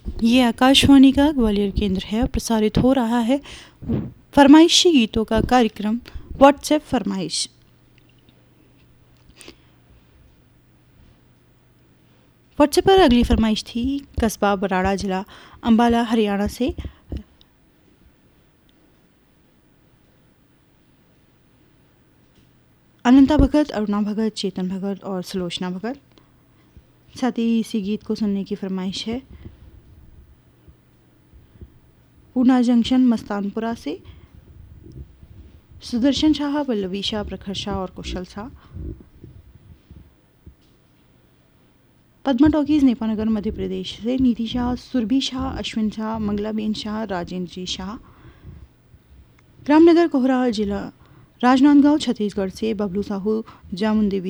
ये आकाशवाणी का ग्वालियर केंद्र है। प्रसारित हो रहा है फरमाइशी गीतों का कार्यक्रम व्हाट्सएप फरमाइश। व्हाट्सएप पर अगली फरमाइश थी कस्बा बराड़ा, जिला अंबाला, हरियाणा से अनंता भगत, अरुणा भगत, चेतन भगत और सुलोचना भगत। साथ ही इसी गीत को सुनने की फरमाइश है पूना जंक्शन मस्तानपुरा से सुदर्शन शाह, पल्लवी शाह, प्रखर शाह और कुशल शाह। पद्मा टॉकीज, नेपानगर, मध्य प्रदेश से नीति शाह, सुरभि शाह, अश्विन शाह, मंगलाबेन शाह, राजेंद्र जी शाह। रामनगर, कोहरा, जिला राजनांदगांव, छत्तीसगढ़ से बबलू साहू, जामुन देवी